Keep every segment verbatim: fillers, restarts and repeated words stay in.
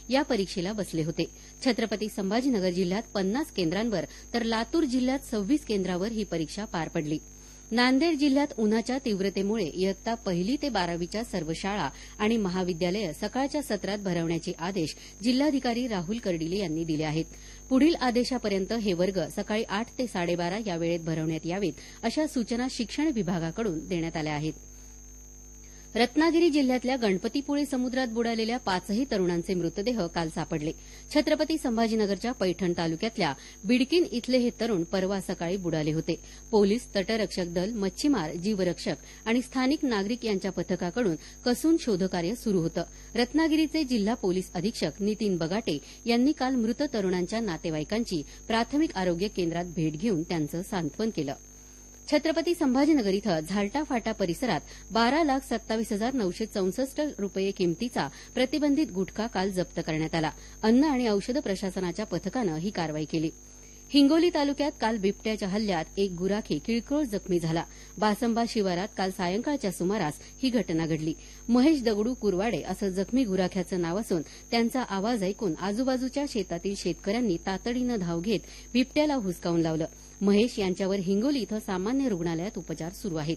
या परीक्षेला बसले होते. छत्रपती संभाजीनगर जिल्ह्यात पन्नास केंद्रांवर तर लातूर जिल्ह्यात सव्वीस केंद्रावर ही परीक्षा पार पडली. नांदेड जिल्ह्यात उन्हाच्या तीव्रतेमुळे इयत्ता पहिली ते बारावीच्या सर्व शाळा आणि महाविद्यालयं सकाळच्या सत्रात भरवण्याचे आदेश जिल्हाधिकारी राहुल कर्डिले यांनी दिले आहेत. पुढील आदेशापर्यंत हे वर्ग सकाळी आठ ते साडेबारा या वेळेत भरवण्यात यावेत अशा सूचना शिक्षण विभागाकडून देण्यात आल्या आहेत. रत्नागिरी जिल्ह्यातल्या गणपतीपुळे समुद्रात बुडालेल्या पाचही तरुणांचे मृतदेह काल सापडले. छत्रपती संभाजीनगरच्या पैठण तालुक्यातल्या बिडकीन इथले हे तरुण परवा सकाळी बुडाले होते. पोलीस, तटरक्षक दल, मच्छीमार, जीवरक्षक आणि स्थानिक नागरिक यांच्या पथकाकडून कसून शोधकार्य सुरू होतं. रत्नागिरीचे जिल्हा पोलीस अधीक्षक नितीन बगाटे यांनी काल मृत तरुणांच्या नातेवाईकांची प्राथमिक आरोग्य केंद्रात भेट घेऊन त्यांचं सांत्वन केलं. छत्रपती संभाजीनगर इथं झालटा फाटा परिसरात बारा लाख सत्तावीस हजार नऊशे चौसष्ट रुपये किमतीचा प्रतिबंधित गुटखा काल जप्त करण्यात आला. अन्न आणि औषध प्रशासनाच्या पथकानं ही कारवाई केली. हिंगोली तालुक्यात काल बिबट्याच्या हल्ल्यात एक गुराखी किरकोळ जखमी झाला. बासंबा शिवारात काल सायंकाळच्या सुमारास ही घटना घडली. महेश दगडू कुरवाडे असं जखमी गुराख्याचं नाव असून त्यांचा आवाज ऐकून आजूबाजूच्या शेतातील शेतकऱ्यांनी तातडीनं धाव घेत बिबट्याला हुसकावून लावलं. महेश यांच्यावर हिंगोली इथं सामान्य रुग्णालयात उपचार सुरू आहेत.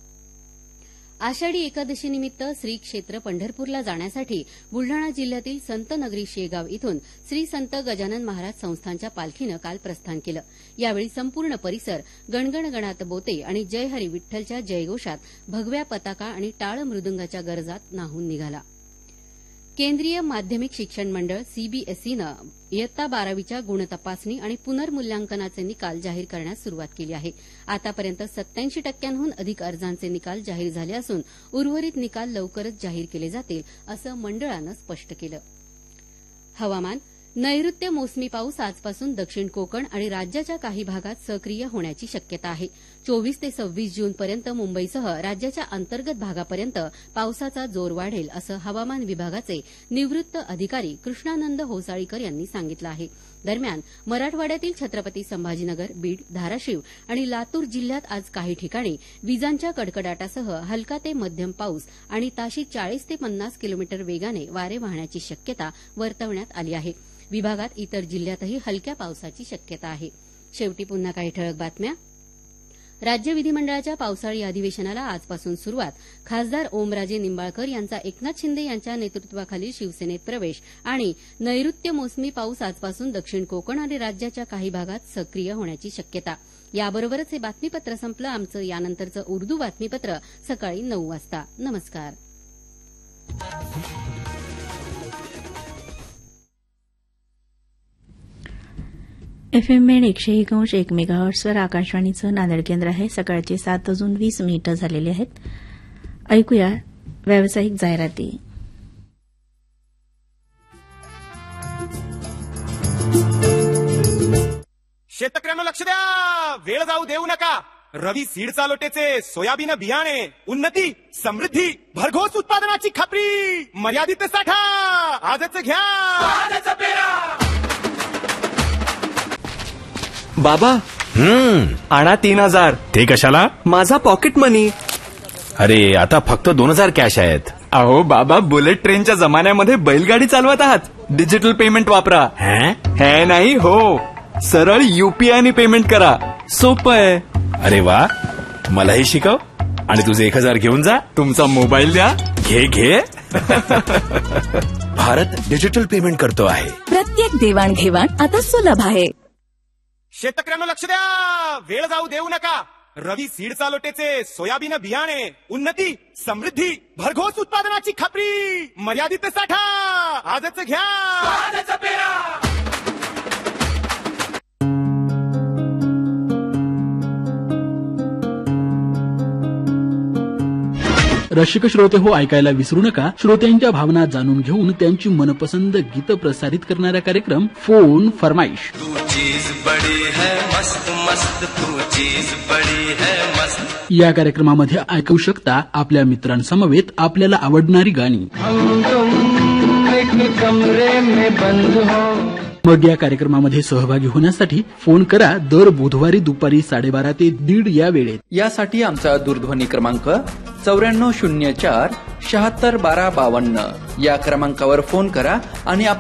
आषाढी एकादशीनिमित्त श्री क्षेत्र पंढरपूरला जाण्यासाठी बुलढाणा जिल्ह्यातील संतनगरी शेगाव इथून श्री संत गजानन महाराज संस्थानच्या पालखीनं काल प्रस्थान केलं. यावेळी संपूर्ण परिसर गणगण गणात बोते आणि जय हरी विठ्ठलच्या जयघोषात भगव्या पताका आणि टाळ मृदुंगाच्या गरजात न्हाऊन निघाला. केंद्रीय माध्यमिक शिक्षण मंडळ सीबीएसईनं इयत्ता बारावीच्या गुणतपासणी आणि पुनर्मूल्यांकनाचे निकाल जाहीर करण्यास सुरुवात केली आहे. आतापर्यंत सत्याऐंशी टक्क्यांहून अधिक अर्जांचे निकाल जाहीर झाले असून उर्वरित निकाल लवकरच जाहीर केले जातील असं मंडळानं स्पष्ट केलं. हवामान. नैऋत्य मोसमी पाऊस आजपासून दक्षिण कोकण आणि राज्याच्या काही भागात सक्रिय होण्याची शक्यता आहे. चोवीस ते सव्वीस जूनपर्यंत मुंबईसह राज्याच्या अंतर्गत भागापर्यंत पावसाचा जोर वाढेल असं हवामान विभागाचे निवृत्त अधिकारी कृष्णानंद होसाळीकर यांनी सांगितलं आहे. दरम्यान मराठवाड्यातील छत्रपती संभाजीनगर, बीड, धाराशिव आणि लातूर जिल्ह्यात आज काही ठिकाणी विजांच्या कडकडाटासह हलका ते मध्यम पाऊस आणि ताशी चाळीस ते पन्नास किलोमीटर वेगाने वारे वाहण्याची शक्यता वर्तवण्यात आली आहे. विभागात इतर जिल्ह्यातही हलक्या पावसाची शक्यता आहे. शेवटी पुन्हा काही ठळक बातम्या. राज्य विधिमंडळाच्या पावसाळी अधिवेशनाला आजपासून सुरुवात. खासदार ओमराजे निंबाळकर यांचा एकनाथ शिंदे यांच्या नेतृत्वाखालील शिवसेनेत प्रवेश आणि नैऋत्य मोसमी पाऊस आजपासून दक्षिण कोकण आणि राज्याच्या काही भागात सक्रिय होण्याची शक्यता. याबरोबरच हे बातमीपत्र संपलं. आमचं यानंतरचं उर्दू बातमीपत्र सकाळी नऊ वाजता. नमस्कार. एफ एम एन एकशे एक अंश एक मेगाहर्ट्सवर आकाशवाणीचं नांदेड केंद्र आहे. सकाळचे सात वाजून वीस मिनिटं झालेले आहेत. ऐकूया व्यावसायिक जाहिराती. शेतकऱ्यांना लक्ष द्या, वेळ जाऊ देऊ नका. रवी सीड चालोटेचे सोयाबीन बियाणे उन्नती, समृद्धी, भरघोस उत्पादनाची खात्री, मर्यादित साठा आजच घ्या. आजच पेरा. बाबा, हम्म आणा तीन हजार. ते कशाला? माझा पॉकेट मनी. अरे आता फक्त दोन हजार कॅश आहेत. अहो बाबा, बुलेट ट्रेनच्या जमान्यामध्ये बैलगाडी चालवत आहात. डिजिटल पेमेंट वापरा. हैं? हे नाही हो, सरळ यूपीआयने पेमेंट करा. सोपं आहे. अरे वा, मलाही शिकव. आणि तुझे एक हजार घेऊन जा. तुमचा मोबाईल द्या. घे घे. भारत डिजिटल पेमेंट करतो आहे. प्रत्येक देवाणघेवाण आता सुलभ आहे. शेतकऱ्यांना लक्ष द्या, वेळ जाऊ देऊ नका. रवी सीड चालोटेचे सोयाबीन बियाणे उन्नती, समृद्धी, भरघोस उत्पादनाची खात्री, मर्यादित साठा आजच घ्या. आजच पेरा. रसिक श्रोते हो, ऐकायला विसरू नका. श्रोत्यांच्या भावना जाणून घेऊन त्यांची मनपसंद गीत प्रसारित करणारा कार्यक्रम फोन फरमाईश. तू चीज बडी है मस्त मस्त, तू चीज बडी है मस्त. या कार्यक्रमामध्ये ऐकू शकता आपल्या मित्रांसमवेत आपल्याला आवडणारी गाणी. हम तुम एक कमरे में बंद हो. मग या कार्यक्रमामध्ये सहभागी होण्यासाठी फोन करा दर बुधवारी दुपारी साडेबारा ते दीड या वेळेत. यासाठी आमचा दूरध्वनी क्रमांक चौऱ्याण्णव शून्य चार शहात्तर बारा बावन्न या क्रमांकावर फोन करा आणि